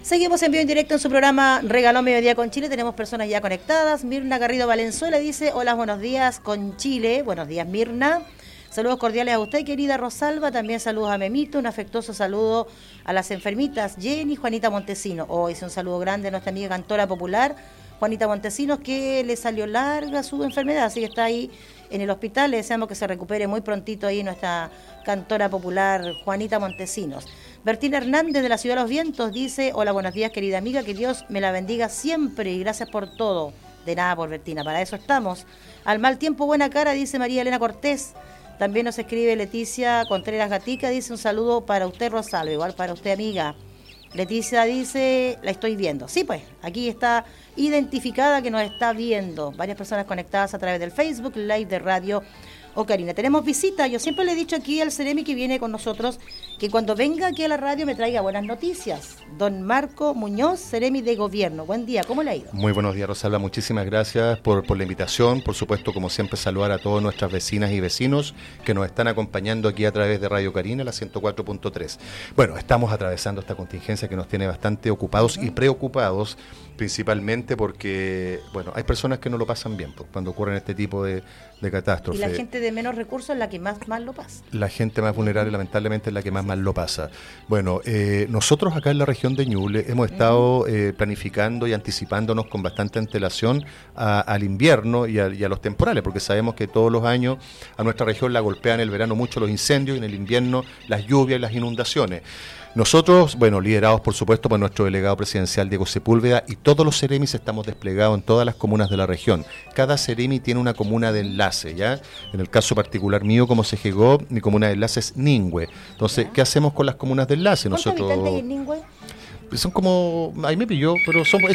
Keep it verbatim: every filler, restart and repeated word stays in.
Seguimos en vivo en directo en su programa Regalón Mediodía con Chile. Tenemos personas ya conectadas. Mirna Garrido Valenzuela dice: hola, buenos días con Chile. Buenos días, Mirna. Saludos cordiales a usted, querida Rosalba. También saludos a Memito. Un afectuoso saludo a las enfermitas Jenny, Juanita Montesinos. Hoy es un saludo grande a nuestra amiga cantora popular Juanita Montesinos, que le salió larga su enfermedad, así que está ahí en el hospital. Le deseamos que se recupere muy prontito ahí nuestra cantora popular Juanita Montesinos. Bertina Hernández de la Ciudad de los Vientos dice: hola, buenos días, querida amiga, que Dios me la bendiga siempre y gracias por todo. De nada, por Bertina, para eso estamos. Al mal tiempo, buena cara, dice María Elena Cortés. También nos escribe Leticia Contreras Gatica, dice: un saludo para usted, Rosalba, igual para usted, amiga. Leticia dice: la estoy viendo. Sí, pues, aquí está identificada que nos está viendo. Varias personas conectadas a través del Facebook Live de Radio Ocarina. Tenemos visita. Yo siempre le he dicho aquí al Ceremi que viene con nosotros que cuando venga aquí a la radio me traiga buenas noticias. Don Marco Muñoz, Ceremi de Gobierno. Buen día, ¿cómo le ha ido? Muy buenos días, Rosalba. Muchísimas gracias por, por la invitación. Por supuesto, como siempre, saludar a todas nuestras vecinas y vecinos que nos están acompañando aquí a través de Radio Ocarina, la ciento cuatro punto tres. Bueno, estamos atravesando esta contingencia que nos tiene bastante ocupados uh-huh. y preocupados, principalmente porque, bueno, hay personas que no lo pasan bien pues, cuando ocurren este tipo de, de catástrofes. Y la gente de menos recursos es la que más mal lo pasa. La gente más vulnerable, lamentablemente, es la que más mal lo pasa. Bueno, eh, nosotros acá en la región de Ñuble hemos estado eh, planificando y anticipándonos con bastante antelación a, al invierno y a, y a los temporales, porque sabemos que todos los años a nuestra región la golpean en el verano mucho los incendios y en el invierno las lluvias y las inundaciones. Nosotros, bueno, liderados por supuesto por nuestro delegado presidencial Diego Sepúlveda, y todos los Ceremis estamos desplegados en todas las comunas de la región. Cada Ceremi tiene una comuna de enlace, ¿ya? En el caso particular mío, como se llegó, mi comuna de enlace es Ningüe. Entonces, ¿ya? ¿Qué hacemos con las comunas de enlace? ¿Cuántos Nosotros habitantes hay en Ningüe? Son como, ahí me pilló, pero son, es